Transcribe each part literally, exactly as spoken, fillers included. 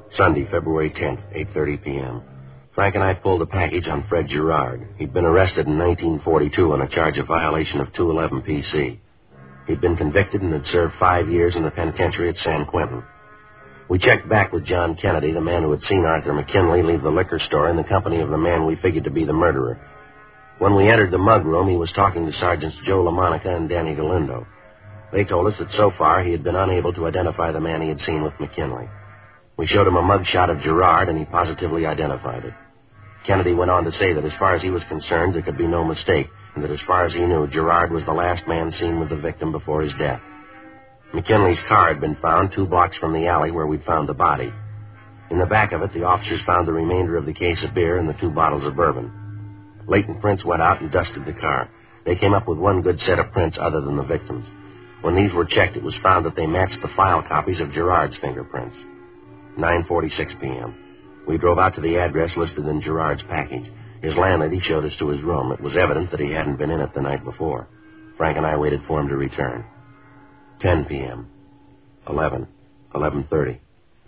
Sunday, February tenth, eight thirty p.m. Frank and I pulled a package on Fred Gerard. He'd been arrested in nineteen forty-two on a charge of violation of two eleven P C. He'd been convicted and had served five years in the penitentiary at San Quentin. We checked back with John Kennedy, the man who had seen Arthur McKinley leave the liquor store in the company of the man we figured to be the murderer. When we entered the mug room, he was talking to Sergeants Joe LaMonica and Danny Galindo. They told us that so far he had been unable to identify the man he had seen with McKinley. We showed him a mug shot of Gerard, and he positively identified it. Kennedy went on to say that as far as he was concerned, there could be no mistake, and that as far as he knew, Gerard was the last man seen with the victim before his death. McKinley's car had been found two blocks from the alley where we'd found the body. In the back of it, the officers found the remainder of the case of beer and the two bottles of bourbon. Leighton Prince went out and dusted the car. They came up with one good set of prints other than the victim's. When these were checked, it was found that they matched the file copies of Gerard's fingerprints. nine forty-six p.m. We drove out to the address listed in Gerard's package. His landlady showed us to his room. It was evident that he hadn't been in it the night before. Frank and I waited for him to return. ten p.m. eleven. eleven thirty.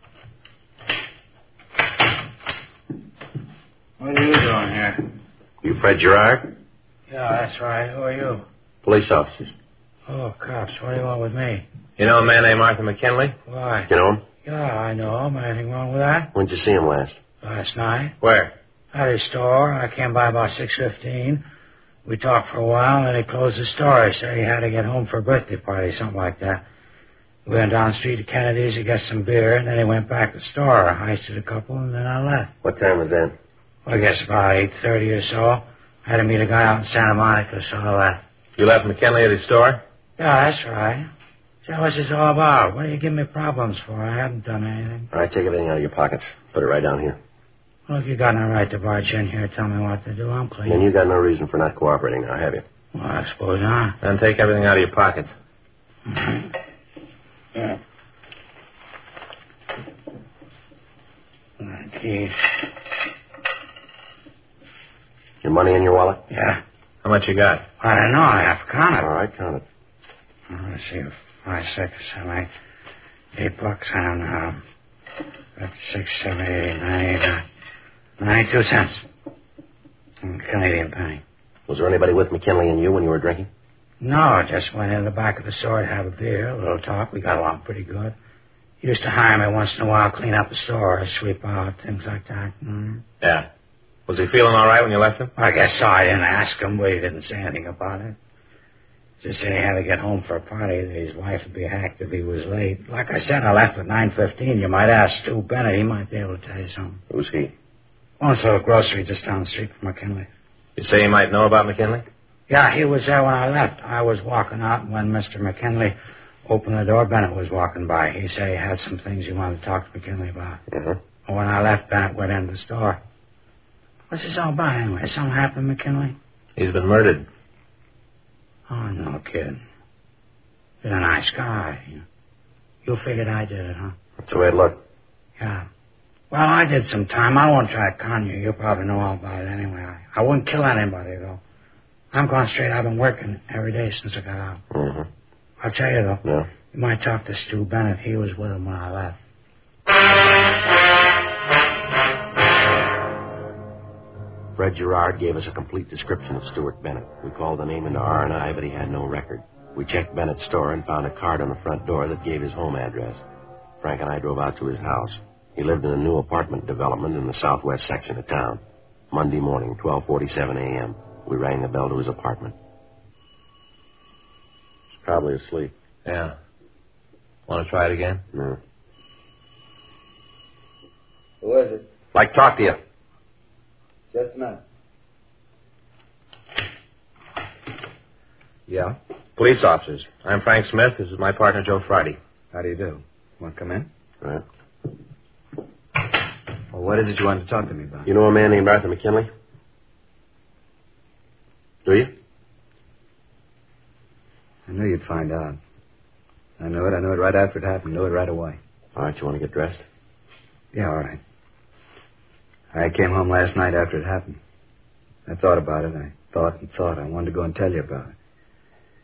What are you doing here? You Fred Gerard? Yeah, that's right. Who are you? Police officers. Oh, cops. What do you want with me? You know a man named Arthur McKinley? Why? You know him? Yeah, I know him. Anything wrong with that? When'd you see him last? Last night. Where? At his store. I came by about six fifteen. We talked for a while, and then he closed the store. He said he had to get home for a birthday party, something like that. We went down the street to Kennedy's to get some beer, and then he went back to the store. I heisted a couple, and then I left. What time was that? Well, I guess about eight thirty or so. I had to meet a guy out in Santa Monica, so I left. You left McKinley at his store? Yeah, that's right. So what's this all about? What are you giving me problems for? I haven't done anything. All right, take everything out of your pockets. Put it right down here. Well, if you got no right to barge in here, tell me what to do. I'm clean. And you got no reason for not cooperating now, have you? Well, I suppose not. Then take everything out of your pockets. Mm-hmm. Yeah. Keys. Your money in your wallet? Yeah. How much you got? I don't know. I have to count it. All right, count it. Oh, let's see. Five, six, seven, eight. Eight bucks. I don't know. That's six, seven, eight, nine, eight, nine. Ninety-two cents. Canadian penny. Was there anybody with McKinley and you when you were drinking? No, I just went in the back of the store to have a beer, a little talk. We got along pretty good. He used to hire me once in a while, clean up the store, sweep out, things like that. Mm-hmm. Yeah. Was he feeling all right when you left him? I guess so. I didn't ask him, but he didn't say anything about it. Just said he had to get home for a party, that his wife would be hacked if he was late. Like I said, I left at nine fifteen. You might ask Stu Bennett. He might be able to tell you something. Who's he? Owns a little grocery just down the street from McKinley. You say you might know about McKinley? Yeah, he was there when I left. I was walking out, and when Mister McKinley opened the door, Bennett was walking by. He said he had some things he wanted to talk to McKinley about. Uh-huh. And when I left, Bennett went into the store. What's this all about, anyway? Something happened, McKinley? He's been murdered. Oh, no kidding. You're a nice guy. You, you figured I did it, huh? That's the way it looked. Yeah. Well, I did some time. I won't try to con you. You probably know all about it anyway. I, I wouldn't kill anybody, though. I'm going straight. I've been working every day since I got out. Mm-hmm. I'll tell you, though. Yeah. You might talk to Stu Bennett. He was with him when I left. Fred Gerard gave us a complete description of Stuart Bennett. We called the name into R and I, but he had no record. We checked Bennett's store and found a card on the front door that gave his home address. Frank and I drove out to his house. He lived in a new apartment development in the southwest section of town. Monday morning, twelve forty-seven a.m. We rang the bell to his apartment. He's probably asleep. Yeah. Want to try it again? No. Who is it? Like to talk to you. Just a minute. Yeah. Police officers. I'm Frank Smith. This is my partner, Joe Friday. How do you do? Want to come in? Right. Well, what is it you wanted to talk to me about? You know a man named Arthur McKinley? Do you? I knew you'd find out. I knew it. I knew it right after it happened. Knew it right away. All right, you want to get dressed? Yeah, all right. I came home last night after it happened. I thought about it. I thought and thought. I wanted to go and tell you about it.